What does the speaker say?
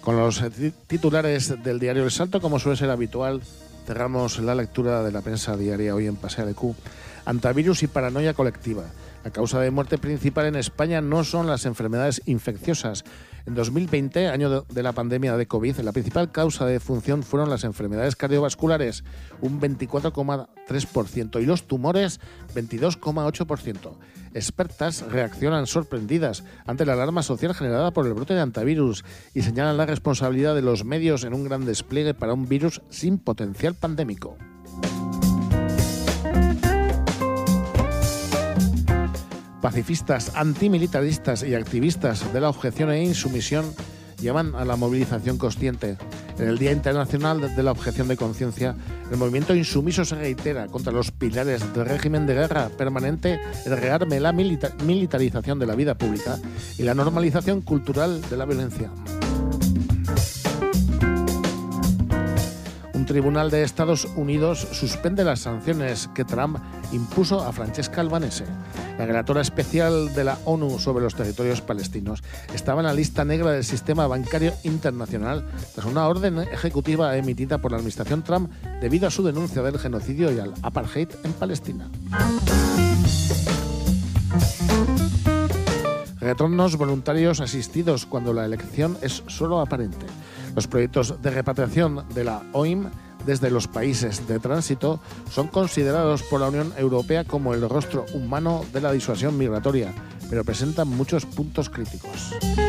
Con los titulares del diario El Salto, como suele ser habitual, cerramos la lectura de la prensa diaria hoy en Paseo de Q. Antivirus y paranoia colectiva. La causa de muerte principal en España no son las enfermedades infecciosas. En 2020, año de la pandemia de COVID, la principal causa de defunción fueron las enfermedades cardiovasculares, un 24,3%, y los tumores, 22,8%. Expertas reaccionan sorprendidas ante la alarma social generada por el brote de antivirus y señalan la responsabilidad de los medios en un gran despliegue para un virus sin potencial pandémico. Pacifistas, antimilitaristas y activistas de la objeción e insumisión llaman a la movilización consciente. En el Día Internacional de la Objeción de Conciencia, el movimiento insumiso se reitera contra los pilares del régimen de guerra permanente, el rearme, la militarización de la vida pública y la normalización cultural de la violencia. Un tribunal de Estados Unidos suspende las sanciones que Trump impuso a Francesca Albanese. La relatora especial de la ONU sobre los territorios palestinos estaba en la lista negra del sistema bancario internacional tras una orden ejecutiva emitida por la administración Trump debido a su denuncia del genocidio y al apartheid en Palestina. Retornos voluntarios asistidos cuando la elección es solo aparente. Los proyectos de repatriación de la OIM desde los países de tránsito son considerados por la Unión Europea como el rostro humano de la disuasión migratoria, pero presentan muchos puntos críticos.